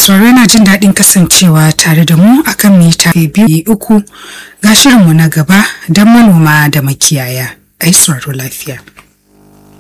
sauraro yana jin daɗin kasancewa tare da mu akan mita 2.3 ga shirinmu na gaba don manoma da makiyaya. Ai sauraro lafiya.